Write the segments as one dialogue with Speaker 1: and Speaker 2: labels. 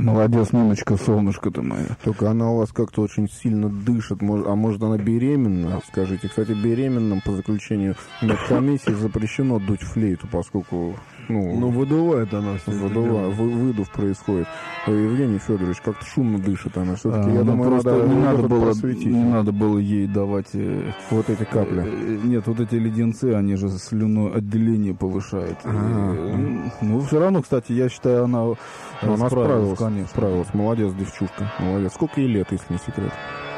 Speaker 1: Молодец, Ниночка, солнышко ты мое.
Speaker 2: Только она у вас как-то очень сильно дышит. А может, она беременна? Скажите. Кстати, беременным по заключению медкомиссии запрещено дуть в флейту, поскольку...
Speaker 3: Ну, выдувает она все.
Speaker 2: Выдув происходит. Евгений Федорович, как-то шумно дышит она. Все-таки, я думаю,
Speaker 1: просто
Speaker 2: просветить.
Speaker 1: Не надо было ей давать...
Speaker 2: Вот эти капли.
Speaker 1: Нет, вот эти леденцы, они же слюноотделение повышают. Ну, все равно, кстати, я считаю, она справилась, конечно.
Speaker 2: Справилась. Молодец, девчушка. Молодец. Сколько ей лет, если не секрет?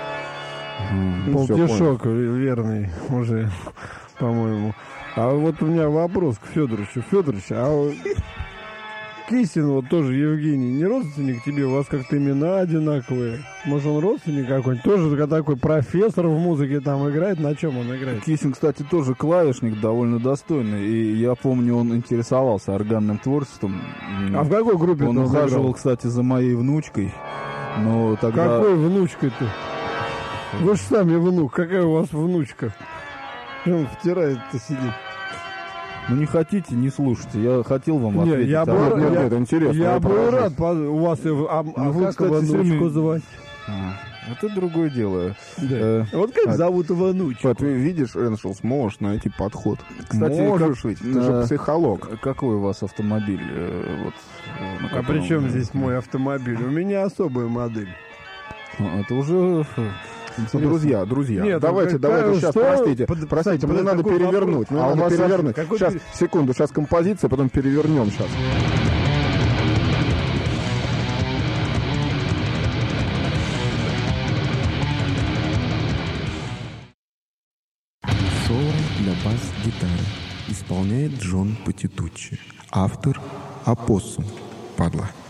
Speaker 3: Полтишок верный уже, по-моему. А вот у меня вопрос к Федоровичу. Федорович, а Кисин вот тоже Евгений, не родственник тебе? У вас как-то имена одинаковые. Может, он родственник какой-нибудь? Тоже такой профессор в музыке там играет? На чем он играет?
Speaker 1: Кисин, кстати, тоже клавишник довольно достойный. И я помню, он интересовался органным творчеством.
Speaker 3: А в какой группе
Speaker 1: он ухаживал, кстати, за моей внучкой. Но тогда...
Speaker 3: Какой внучкой-то? Вы же сами внук. Какая у вас внучка? Он втирает-то сидит.
Speaker 1: Ну, не хотите, не слушайте. Я хотел вам ответить.
Speaker 2: Нет, интересно.
Speaker 3: Я бы рад. У вас...
Speaker 1: вы, кстати,
Speaker 3: внучку звать?
Speaker 1: Это другое дело.
Speaker 3: Да. Вот как зовут внучку?
Speaker 2: Ты видишь, Эншелс, можешь найти подход.
Speaker 1: Кстати,
Speaker 2: можешь ведь, ты же психолог.
Speaker 1: Какой у вас автомобиль?
Speaker 3: А при чем здесь мой автомобиль? У меня особая модель.
Speaker 1: Это уже...
Speaker 2: Друзья,
Speaker 3: нет,
Speaker 2: давайте сейчас, простите, мне надо перевернуть. Сейчас, секунду, сейчас композиция, потом перевернем сейчас.
Speaker 4: Соло для бас-гитары исполняет Джон Патитуччи. Автор — Опоссум. Падла.